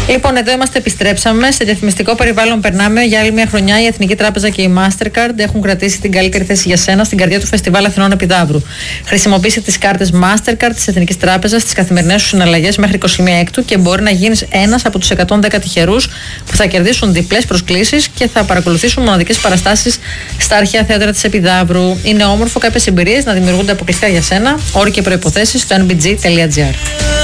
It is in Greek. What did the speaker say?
Λοιπόν, εδώ είμαστε, επιστρέψαμε. Σε διαφημιστικό περιβάλλον περνάμε. Για άλλη μια χρονιά η Εθνική Τράπεζα και η Mastercard έχουν κρατήσει την καλύτερη θέση για σένα στην καρδιά του Φεστιβάλ Αθηνών Επιδαύρου. Χρησιμοποίησε τις κάρτες Mastercard της Εθνικής Τράπεζας στις καθημερινές σου συναλλαγές μέχρι 21 Έκτου και μπορεί να γίνεις ένας από τους 110 τυχερούς που θα κερδίσουν διπλές προσκλήσεις και θα παρακολουθήσουν μοναδικές παραστάσεις στα αρχαία θέατρα της Επιδαύρου. Είναι όμορφο κάποιες εμπειρίες να δημιουργούνται αποκλειστικά για σένα. Όροι και προϋποθέσεις στο nbg.gr.